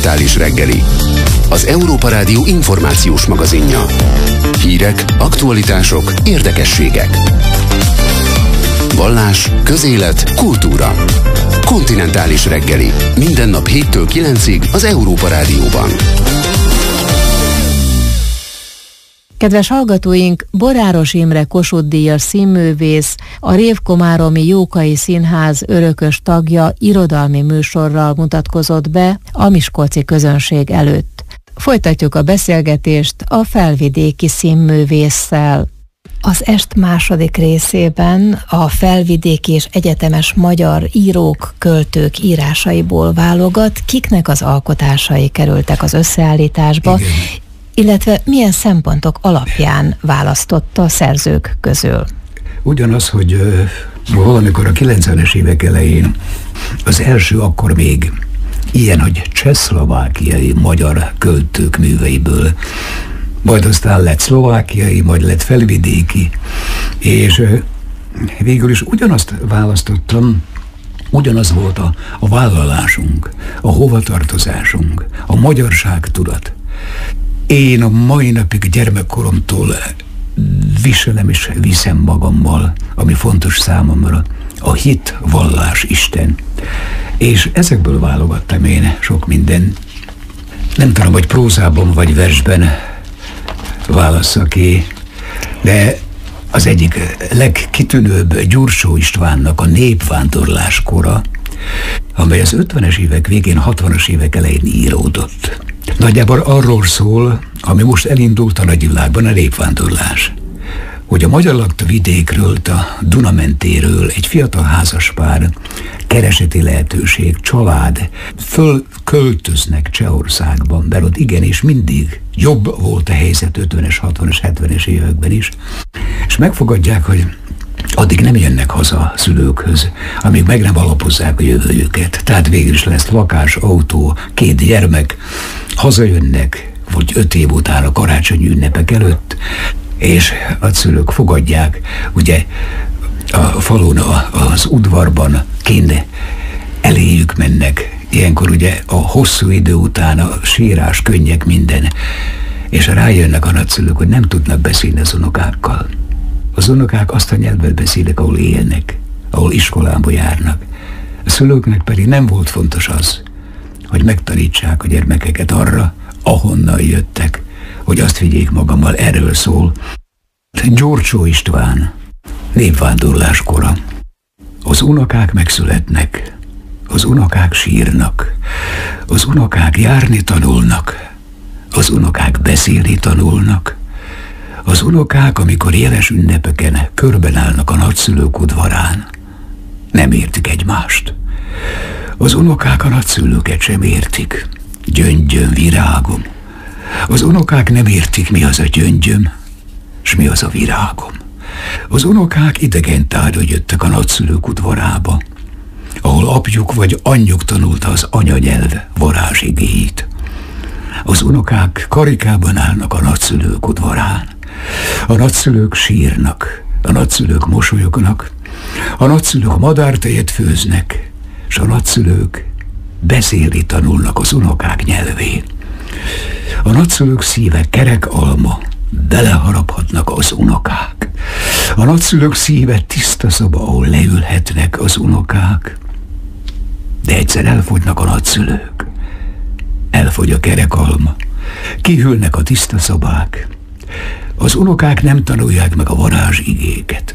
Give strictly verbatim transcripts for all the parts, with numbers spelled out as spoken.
Kontinentális reggeli. Az Európa Rádió információs magazinja. Hírek, aktualitások, érdekességek. Vallás, közélet, kultúra. Kontinentális reggeli. Minden nap héttől kilencig az Európa Rádióban. Kedves hallgatóink, Boráros Imre Kossuth-díjas színművész, a Révkomáromi Jókai Színház örökös tagja irodalmi műsorral mutatkozott be a miskolci közönség előtt. Folytatjuk a beszélgetést a felvidéki színművésszel. Az est második részében a felvidéki és egyetemes magyar írók, költők írásaiból válogat, kiknek az alkotásai kerültek az összeállításba, igen, illetve milyen szempontok alapján választotta a szerzők közül. Ugyanaz, hogy uh, valamikor a kilencvenes évek elején az első akkor még ilyen, hogy csehszlovákiai magyar költők műveiből, majd aztán lett szlovákiai, majd lett felvidéki, és uh, végül is ugyanazt választottam, ugyanaz volt a, a vállalásunk, a hovatartozásunk, a magyarság tudat. Én a mai napig gyermekkoromtól viselem és viszem magammal, ami fontos számomra, a hit, vallás, Isten. És ezekből válogattam én sok minden. Nem tudom, hogy prózában vagy versben válassza ki, de az egyik legkitűnőbb Gyurcsó Istvánnak a Népvándorlás kora, amely az ötvenes évek végén, hatvanas évek elején íródott. Nagyjából arról szól, ami most elindult a nagyvilágban, a népvándorlás. Hogy a magyar lakta vidékről, a Duna mentéről egy fiatal házaspár, kereseti lehetőség, család, fölköltöznek Csehországban, mert ott igenis mindig jobb volt a helyzet ötvenes, hatvanas, hetvenes években is, és megfogadják, hogy addig nem jönnek haza a szülőkhöz, amíg meg nem alapozzák a jövőjüket. Tehát végül is lesz lakás, autó, két gyermek, hazajönnek, vagy öt év után a karácsonyi ünnepek előtt, és a szülők fogadják, ugye a falun, az udvarban kint eléjük mennek. Ilyenkor ugye a hosszú idő után a sírás, könnyek, minden, és rájönnek a nagyszülők, hogy nem tudnak beszélni az unokákkal. Az unokák azt a nyelvet beszélnek, ahol élnek, ahol iskolába járnak. A szülőknek pedig nem volt fontos az, hogy megtanítsák a gyermekeket arra, ahonnan jöttek, hogy azt vigyék magammal. Erről szól Gyurcsó István Népvándorlás kora. Az unokák megszületnek, az unokák sírnak, az unokák járni tanulnak, az unokák beszélni tanulnak, az unokák, amikor jeles ünnepeken körben állnak a nagyszülők udvarán, nem értik egymást. Az unokák a nagyszülőket sem értik. Gyöngyöm, virágom. Az unokák nem értik, mi az a gyöngyöm, s mi az a virágom. Az unokák idegen tárgyra jöttek a nagyszülők udvarába, ahol apjuk vagy anyjuk tanulta az anyanyelv varázsigéit. Az unokák karikában állnak a nagyszülők udvarán. A nagyszülők sírnak, a nagyszülők mosolyognak, a nagyszülők madártejet főznek, és a nagyszülők beszélni tanulnak az unokák nyelvén. A nagyszülők szíve kerek alma, beleharaphatnak az unokák. A nagyszülők szíve tiszta szoba, ahol leülhetnek az unokák. De egyszer elfogynak a nagyszülők. Elfogy a kerek alma. Kihűlnek a tiszta szobák. Az unokák nem tanulják meg a varázsigéket,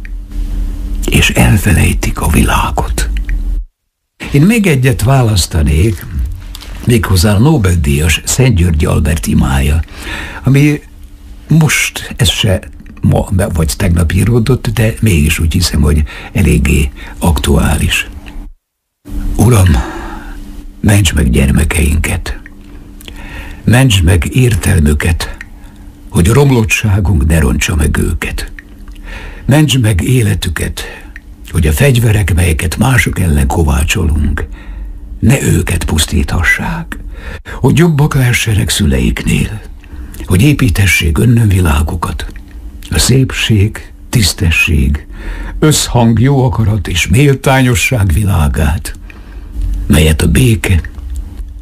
és elfelejtik a világot. Én még egyet választanék, méghozzá a Nobel-díjas Szent György Albert imája, ami most, ez se ma vagy tegnap íródott, de mégis úgy hiszem, hogy eléggé aktuális. Uram, mentsd meg gyermekeinket, mentsd meg értelmüket, hogy romlottságunk ne rontsa meg őket. Mentsd meg életüket, hogy a fegyverek, melyeket mások ellen kovácsolunk, ne őket pusztíthassák, hogy jobbak lehessenek szüleiknél, hogy építessék önnönvilágukat, a szépség, tisztesség, összhang, jó akarat és méltányosság világát, melyet a béke,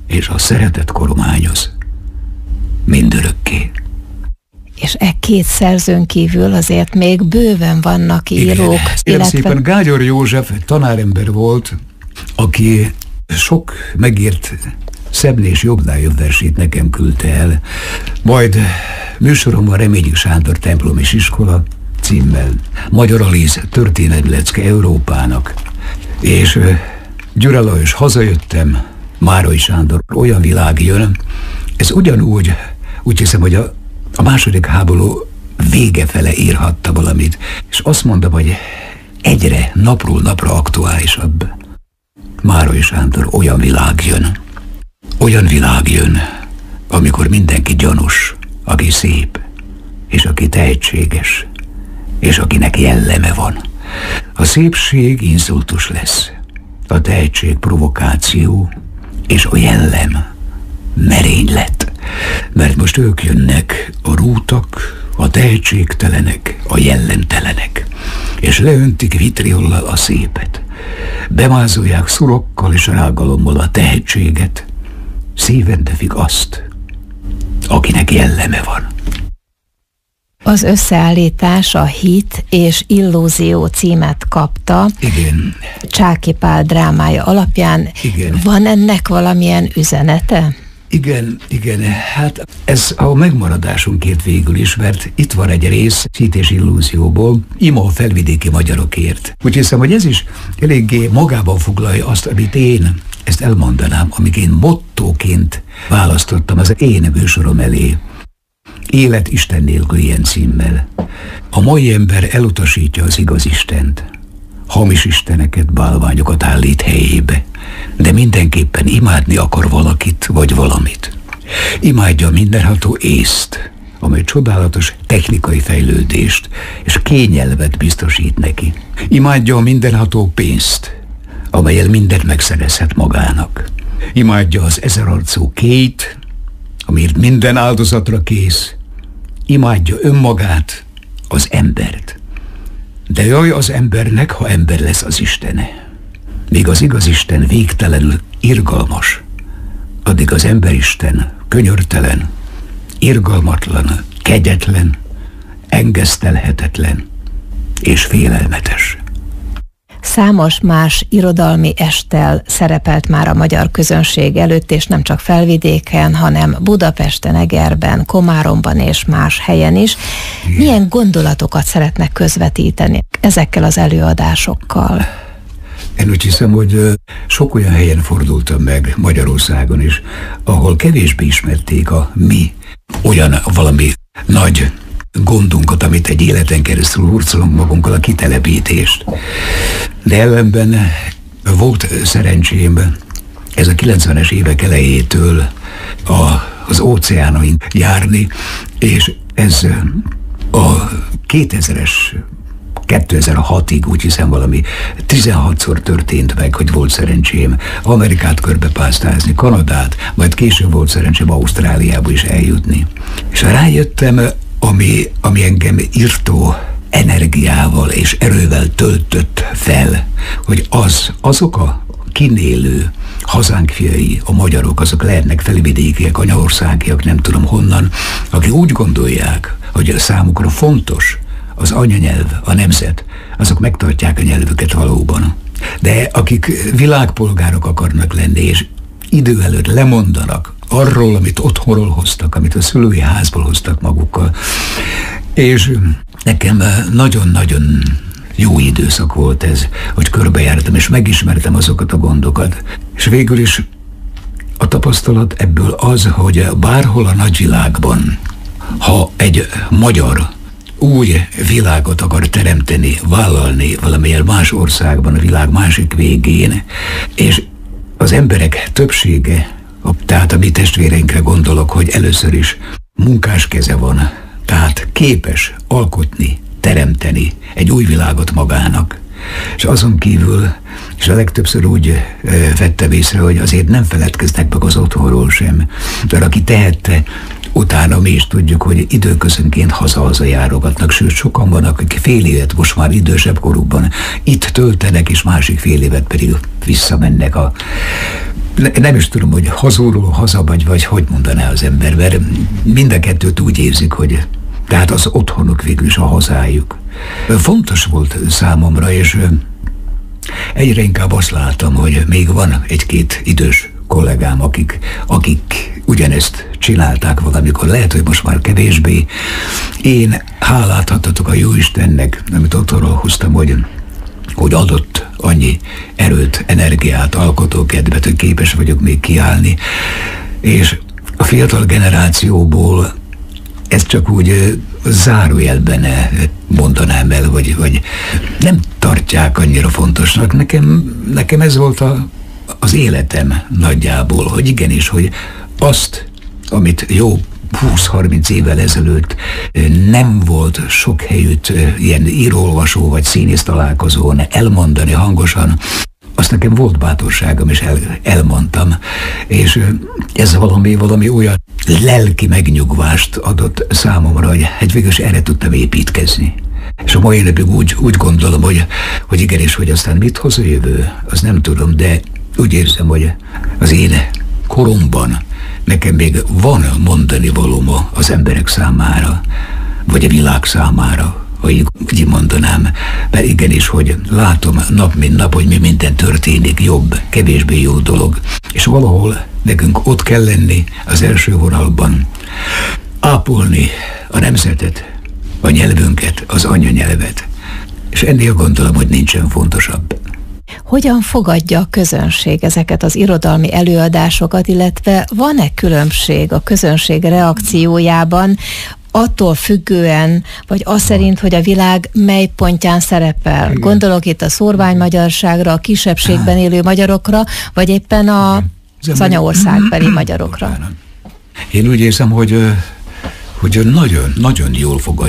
és a szeretet kormányoz mindörökké. És e két szerzőn kívül azért még bőven vannak írók. Igen, illetve... szépen Gágyar József tanárember volt, aki sok megírt Szemlés jobbnál jobb versét nekem küldte el. Majd műsoromban Reményik Sándor Templom és Iskola címmel, Magyar Aliz történetlecke Európának, és Gyura Lajos Hazajöttem, Márai Sándor Olyan világ jön. Ez ugyanúgy, úgy hiszem, hogy a, a második háború vége fele írhatta valamit, és azt mondom, hogy egyre napról napra aktuálisabb. Márai Sándor Olyan világ jön. Olyan világ jön, amikor mindenki gyanús, aki szép, és aki tehetséges, és akinek jelleme van. A szépség inszultus lesz, a tehetség provokáció, és a jellem merénylet. Mert most ők jönnek, a rútak, a tehetségtelenek, a jellemtelenek, és leöntik vitriollal a szépet. Bemázolják szurokkal és rágalommal a tehetséget, szíven tevik azt, akinek jelleme van. Az összeállítás a Hit és Illúzió címet kapta. Igen. Csáky Pál drámája alapján. Igen. Van ennek valamilyen üzenete? Igen, igen, hát ez a megmaradásunkért végül is, mert itt van egy rész Hit és Illúzióból, Ima a felvidéki magyarokért. Úgy hiszem, hogy ez is eléggé magában foglalja azt, amit én, ezt elmondanám, amit én mottóként választottam az én műsorom elé. Élet Isten nélkül ilyen címmel. A mai ember elutasítja az igaz Istent. Hamis isteneket, bálványokat állít helyébe, de mindenképpen imádni akar valakit vagy valamit. Imádja a mindenható észt, amely csodálatos technikai fejlődést és kényelmet biztosít neki. Imádja a mindenható pénzt, amellyel mindent megszerezhet magának. Imádja az ezerarcú Kate, amiért minden áldozatra kész. Imádja önmagát, az embert. De jaj az embernek, ha ember lesz az Istene. Míg az igaz Isten végtelenül irgalmas, addig az emberisten könyörtelen, irgalmatlan, kegyetlen, engesztelhetetlen és félelmetes. Számos más irodalmi esttel szerepelt már a magyar közönség előtt, és nem csak Felvidéken, hanem Budapesten, Egerben, Komáromban és más helyen is. Igen. Milyen gondolatokat szeretnek közvetíteni ezekkel az előadásokkal? Én úgy hiszem, hogy sok olyan helyen fordultam meg Magyarországon is, ahol kevésbé ismerték a mi olyan valami nagy gondunkat, amit egy életen keresztül hurcolunk magunkkal, a kitelepítést. De ellenben volt szerencsém ez a kilencvenes évek elejétől a, az óceánon járni, és ez a kétezres kétezer-hatig úgy hiszem valami tizenhatszor történt meg, hogy volt szerencsém Amerikát körbepásztázni, Kanadát, majd később volt szerencsém Ausztráliába is eljutni. És rájöttem, ami, ami engem írtó energiával és erővel töltött fel, hogy az, azok a kinélő hazánk fiai, a magyarok, azok lehetnek felvidékiek, anyaországiak, nem tudom honnan, akik úgy gondolják, hogy számukra fontos az anyanyelv, a nemzet, azok megtartják a nyelvüket valóban. De akik világpolgárok akarnak lenni, és idő előtt lemondanak arról, amit otthonról hoztak, amit a szülői házból hoztak magukkal. És nekem nagyon-nagyon jó időszak volt ez, hogy körbejártam, és megismertem azokat a gondokat. És végül is a tapasztalat ebből az, hogy bárhol a nagyvilágban, ha egy magyar új világot akar teremteni, vállalni valamilyen más országban, a világ másik végén, és az emberek többsége, tehát a mi testvéreinkre gondolok, hogy először is munkás keze van, tehát képes alkotni, teremteni egy új világot magának. És azon kívül, és a legtöbbször úgy e, vettem észre, hogy azért nem feledkeznek meg az otthonról sem, de aki tehette, utána mi is tudjuk, hogy időközönként haza-haza járogatnak, sőt sokan vannak, akik fél évet most már idősebb korukban itt töltenek, és másik fél évet pedig visszamennek a nem is tudom, hogy hazulról hazabagy, vagy hogy mondaná az ember, mert mind a kettőt úgy érzik, hogy tehát az otthonuk végül is a hazájuk. Fontos volt számomra, és egyre inkább azt láttam, hogy még van egy-két idős kollégám, akik, akik ugyanezt csinálták valamikor, lehet, hogy most már kevésbé. Én hálát adhatok a Jóistennek, amit otthonról hoztam, hogy, hogy adott annyi erőt, energiát, alkotókedvet, hogy képes vagyok még kiállni. És a fiatal generációból ezt csak úgy zárójelben mondanám el, vagy, vagy nem tartják annyira fontosnak. Nekem, nekem ez volt a, az életem nagyjából, hogy igenis, hogy azt, amit jó húsz-harminc évvel ezelőtt nem volt sok helyütt ilyen írólvasó vagy színész találkozón elmondani hangosan, azt nekem volt bátorságom, és el, elmondtam. És ez valami, valami olyan lelki megnyugvást adott számomra, hogy hát végül erre tudtam építkezni. És a mai napig úgy, úgy gondolom, hogy, hogy igenis, hogy aztán mit hoz a jövő, azt nem tudom, de úgy érzem, hogy az én koromban nekem még van mondani valóm az emberek számára, vagy a világ számára, ha így, így mondanám. Mert igenis, hogy látom nap mint nap, hogy mi minden történik, jobb, kevésbé jó dolog. És valahol nekünk ott kell lenni az első vonalban, ápolni a nemzetet, a nyelvünket, az anyanyelvet. És ennél gondolom, hogy nincsen fontosabb. Hogyan fogadja a közönség ezeket az irodalmi előadásokat, illetve van-e különbség a közönség reakciójában, attól függően, vagy az szerint, hogy a világ mely pontján szerepel? Igen. Gondolok itt a szórványmagyarságra, a kisebbségben élő magyarokra, vagy éppen a anyaországbeli magyarokra. Én úgy érzem, hogy, hogy nagyon, nagyon jól fogadja